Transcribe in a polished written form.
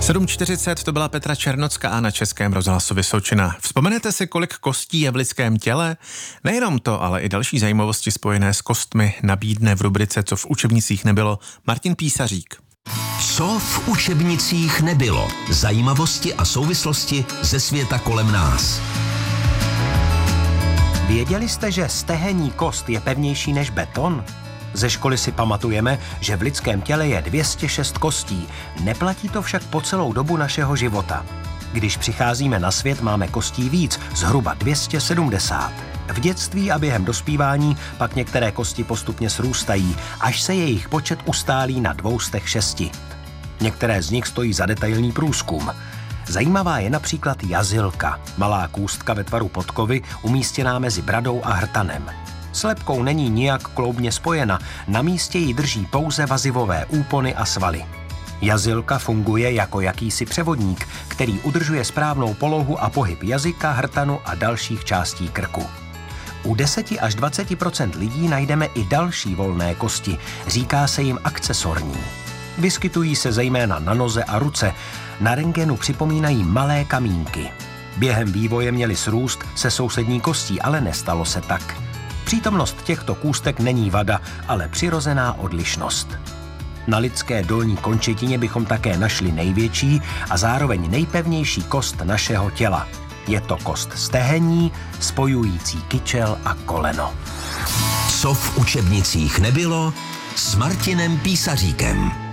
7:40 to byla Petra Černocká na Českém rozhlasu Vysočina. Vzpomenete si, kolik kostí je v lidském těle? Nejenom to, ale i další zajímavosti spojené s kostmi nabídne v rubrice Co v učebnicích nebylo Martin Písařík. Co v učebnicích nebylo? Zajímavosti a souvislosti ze světa kolem nás. Věděli jste, že stehenní kost je pevnější než beton? Ze školy si pamatujeme, že v lidském těle je 206 kostí. Neplatí to však po celou dobu našeho života. Když přicházíme na svět, máme kostí víc, zhruba 270. V dětství a během dospívání pak některé kosti postupně srůstají, až se jejich počet ustálí na 206. Některé z nich stojí za detailní průzkum. Zajímavá je například jazylka, malá kůstka ve tvaru podkovy umístěná mezi bradou a hrtanem. S lebkou není nijak kloubně spojena, na místě ji drží pouze vazivové úpony a svaly. Jazylka funguje jako jakýsi převodník, který udržuje správnou polohu a pohyb jazyka, hrtanu a dalších částí krku. U 10 až 20% lidí najdeme i další volné kosti, říká se jim akcesorní. Vyskytují se zejména na noze a ruce, na rentgenu připomínají malé kamínky. Během vývoje měly srůst se sousední kostí, ale nestalo se tak. Přítomnost těchto kůstek není vada, ale přirozená odlišnost. Na lidské dolní končetině bychom také našli největší a zároveň nejpevnější kost našeho těla. Je to kost stehenní, spojující kyčel a koleno. Co v učebnicích nebylo s Martinem Písaříkem.